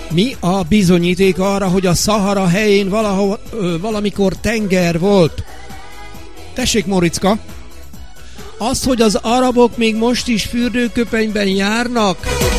Mi a bizonyíték arra, hogy a Szahara helyén valamikor tenger volt? Tessék, Moriczka! Az, hogy az arabok még most is fürdőköpenyben járnak,